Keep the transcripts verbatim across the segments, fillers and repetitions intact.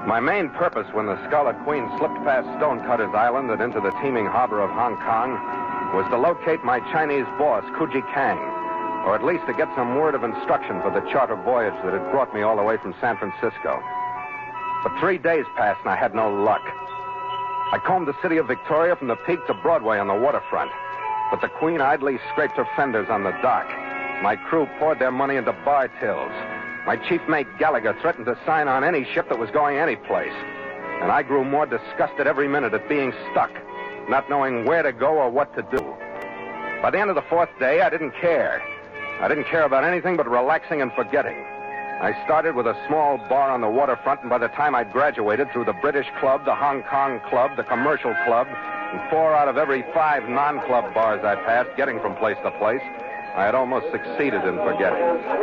My main purpose when the Scarlet Queen slipped past Stonecutters Island and into the teeming harbor of Hong Kong was to locate my Chinese boss, Kuji Kang, or at least to get some word of instruction for the charter voyage that had brought me all the way from San Francisco. But three days passed and I had no luck. I combed the city of Victoria from the Peak to Broadway on the waterfront, but the Queen idly scraped her fenders on the dock. My crew poured their money into bar tills. My chief mate Gallagher threatened to sign on any ship that was going any place. And I grew more disgusted every minute at being stuck, not knowing where to go or what to do. By the end of the fourth day, I didn't care. I didn't care about anything but relaxing and forgetting. I started with a small bar on the waterfront, and by the time I'd graduated through the British Club, the Hong Kong Club, the Commercial Club, and four out of every five non-club bars I passed, getting from place to place, I had almost succeeded in forgetting.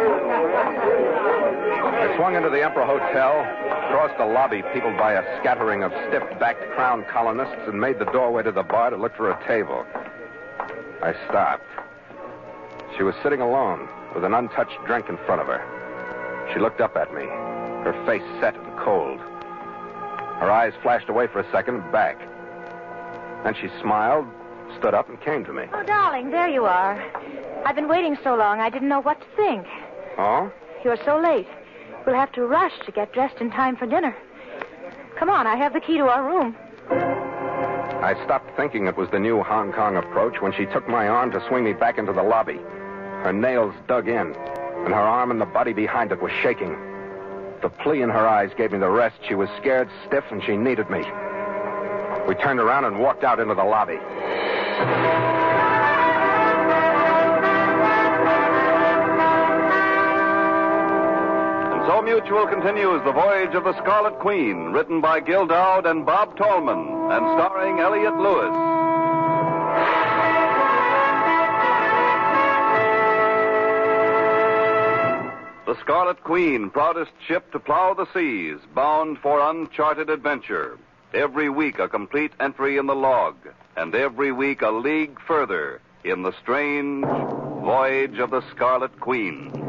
I swung into the Emperor Hotel, crossed the lobby peopled by a scattering of stiff-backed crown colonists, and made the doorway to the bar to look for a table. I stopped. She was sitting alone, with an untouched drink in front of her. She looked up at me, her face set and cold. Her eyes flashed away for a second, back. Then she smiled, stood up, and came to me. Oh, darling, there you are. I've been waiting so long, I didn't know what to think. Oh? You're so late. We'll have to rush to get dressed in time for dinner. Come on, I have the key to our room. I stopped thinking it was the new Hong Kong approach when she took my arm to swing me back into the lobby. Her nails dug in, and her arm and the body behind it was shaking. The plea in her eyes gave me the rest. She was scared stiff, and she needed me. We turned around and walked out into the lobby. So Mutual continues The Voyage of the Scarlet Queen, written by Gil Dowd and Bob Tallman, and starring Elliott Lewis. The Scarlet Queen, proudest ship to plow the seas, bound for uncharted adventure. Every week a complete entry in the log, and every week a league further in the strange Voyage of the Scarlet Queen.